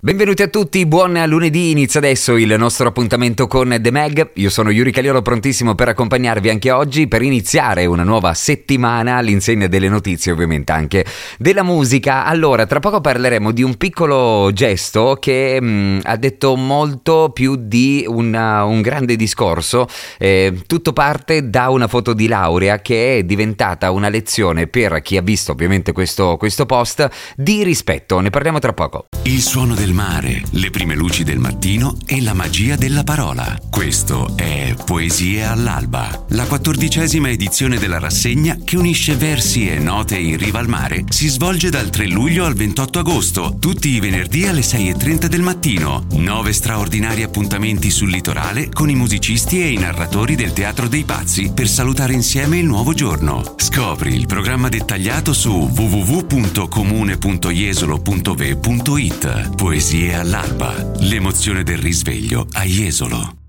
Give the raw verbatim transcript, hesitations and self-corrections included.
Benvenuti a tutti, buon lunedì, inizia adesso il nostro appuntamento con The Mag. Io sono Yuri Caliolo, prontissimo per accompagnarvi anche oggi per iniziare una nuova settimana all'insegna delle notizie, ovviamente anche della musica. Allora, tra poco parleremo di un piccolo gesto che mh, ha detto molto più di una, un grande discorso. Eh, tutto parte da una foto di laurea che è diventata una lezione per chi ha visto ovviamente questo, questo post di rispetto. Ne parliamo tra poco. Il suono del mare, le prime luci del mattino e la magia della parola. Questo è Poesie all'alba, la quattordicesima edizione della rassegna che unisce versi e note in riva al mare. Si svolge dal tre luglio al ventotto agosto, tutti i venerdì alle sei e trenta del mattino. Nove straordinari appuntamenti sul litorale con i musicisti e i narratori del Teatro dei Pazzi per salutare insieme il nuovo giorno. Scopri il programma dettagliato su w w w punto comune punto jesolo punto v punto it. Poesie all'alba, l'emozione del risveglio a Jesolo.